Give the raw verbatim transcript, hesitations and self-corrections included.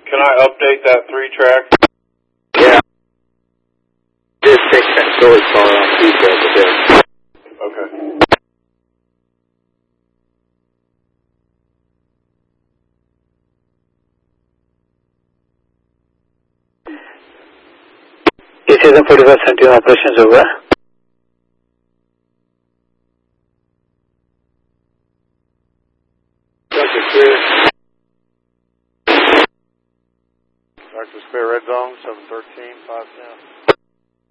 Can I update that three track? Yeah. This section really far off details a bit. Okay. This is a forty-five centimeter operations over. Doctor Clear. Doctor Clear, red zone, seven thirteen, five ten.